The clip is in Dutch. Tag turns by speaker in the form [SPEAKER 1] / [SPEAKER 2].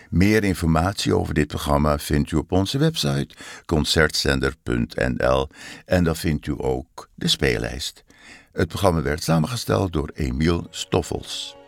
[SPEAKER 1] Meer informatie over dit programma vindt u op onze website concertzender.nl en daar vindt u ook de speellijst. Het programma werd samengesteld door Emiel Stoffels.